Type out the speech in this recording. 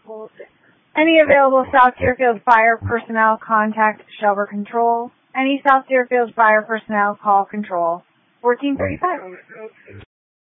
Any available South Deerfield Fire personnel contact Shelburne Control. Any South Deerfield Fire personnel call control. 1435.